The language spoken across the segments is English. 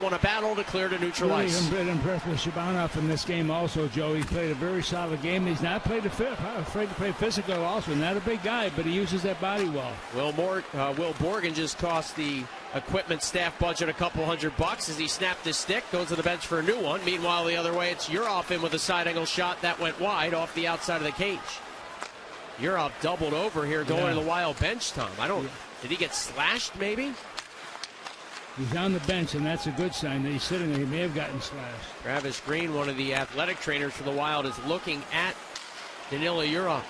won a battle to clear to neutral ice. Really been impressed with Shabanov in this game also, Joe. He played a very solid game. He's not afraid to play physical also. Not a big guy, but he uses that body well. Will Borgen just cost the equipment staff budget a couple $100 as he snapped his stick, goes to the bench for a new one. Meanwhile, the other way, it's Yurov in with a side angle shot that went wide off the outside of the cage. Yurov doubled over here going to the Wild bench, Tom. Did he get slashed maybe? He's on the bench, and that's a good sign that he's sitting there. He may have gotten slashed. Travis Green, one of the athletic trainers for the Wild, is looking at Danila Yurov,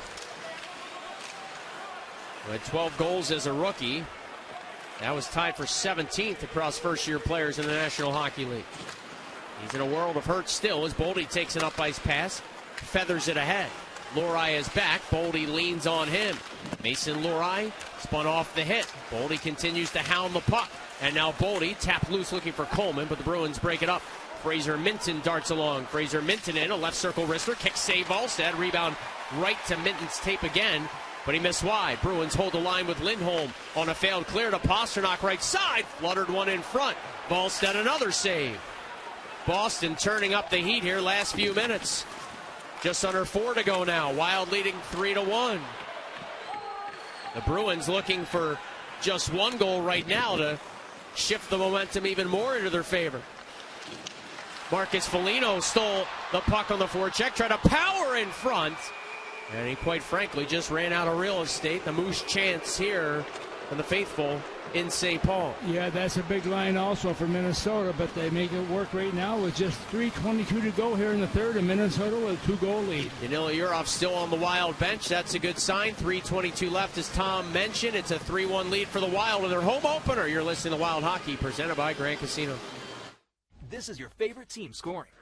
who had 12 goals as a rookie. That was tied for 17th across first-year players in the National Hockey League. He's in a world of hurt still as Boldy takes an up-ice pass, feathers it ahead. Lohrei is back. Boldy leans on him. Mason Lohrei spun off the hit. Boldy continues to hound the puck. And now Boldy tapped loose looking for Coleman, but the Bruins break it up. Fraser Minton darts along. Fraser Minton in a left circle wrister. Kick save Wallstedt. Rebound right to Minton's tape again, but he missed wide. Bruins hold the line with Lindholm on a failed clear to Pasternak right side. Fluttered one in front. Wallstedt another save. Boston turning up the heat here last few minutes. Just under 4 to go now. Wild leading 3-1. The Bruins looking for just one goal right now to shift the momentum even more into their favor. Marcus Foligno stole the puck on the forecheck, tried to power in front, and he quite frankly just ran out of real estate. The Moose chance here for the faithful in St. Paul. Yeah, that's a big line also for Minnesota, but they make it work right now with just 3:22 to go here in the third, and Minnesota with a 2-goal lead. Danila Yurov still on the Wild bench. That's a good sign. 3:22 left, as Tom mentioned. It's a 3-1 lead for the Wild in their home opener. You're listening to Wild Hockey, presented by Grand Casino. This is your favorite team scoring.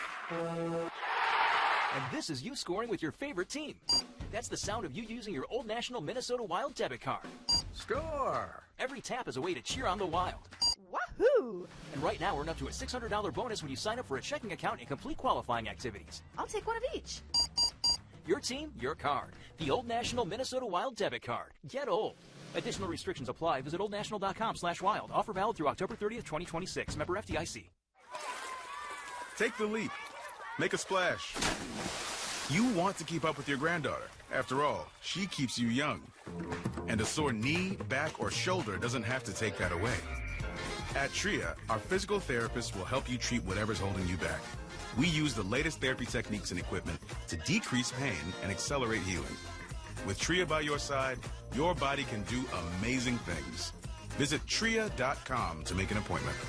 And this is you scoring with your favorite team. That's the sound of you using your Old National Minnesota Wild debit card. Score! Every tap is a way to cheer on the Wild. Wahoo! And right now, earn up to a $600 bonus when you sign up for a checking account and complete qualifying activities. I'll take one of each. Your team, your card. The Old National Minnesota Wild debit card. Get old. Additional restrictions apply. Visit oldnational.com/wild. Offer valid through October 30th, 2026. Member FDIC. Take the leap. Make a splash. You want to keep up with your granddaughter. After all, she keeps you young. And a sore knee, back, or shoulder doesn't have to take that away. At TRIA, our physical therapists will help you treat whatever's holding you back. We use the latest therapy techniques and equipment to decrease pain and accelerate healing. With TRIA by your side, your body can do amazing things. Visit TRIA.com to make an appointment.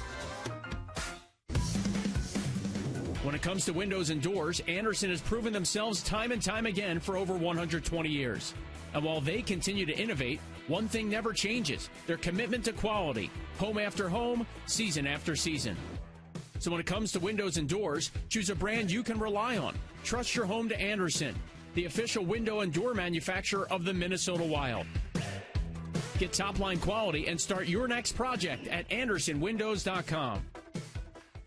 When it comes to windows and doors, Andersen has proven themselves time and time again for over 120 years. And while they continue to innovate, one thing never changes: their commitment to quality, home after home, season after season. So when it comes to windows and doors, choose a brand you can rely on. Trust your home to Andersen, the official window and door manufacturer of the Minnesota Wild. Get top-line quality and start your next project at AndersonWindows.com.